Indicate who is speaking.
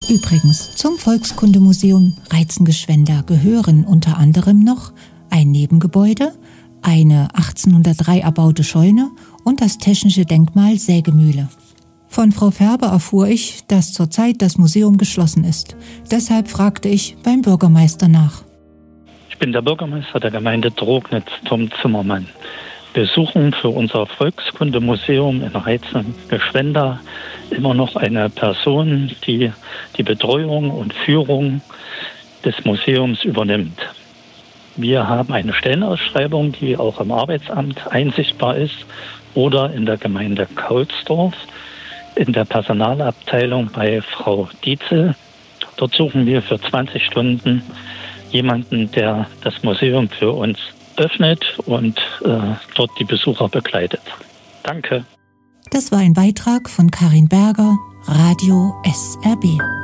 Speaker 1: Übrigens, zum Volkskundemuseum Reizengeschwender gehören unter anderem noch ein Nebengebäude, eine 1803 erbaute Scheune und das Technische Denkmal Sägemühle. Von Frau Färber erfuhr ich, dass zurzeit das Museum geschlossen ist. Deshalb fragte ich beim Bürgermeister nach.
Speaker 2: Ich bin der Bürgermeister der Gemeinde Drognitz, Tom Zimmermann. Wir suchen für unser Volkskundemuseum in Reizengeschwender immer noch eine Person, die die Betreuung und Führung des Museums übernimmt. Wir haben eine Stellenausschreibung, die auch im Arbeitsamt einsichtbar ist oder in der Gemeinde Kaulsdorf in der Personalabteilung bei Frau Dietzel. Dort suchen wir für 20 Stunden jemanden, der das Museum für uns öffnet und dort die Besucher begleitet. Danke.
Speaker 1: Das war ein Beitrag von Karin Berger, Radio SRB.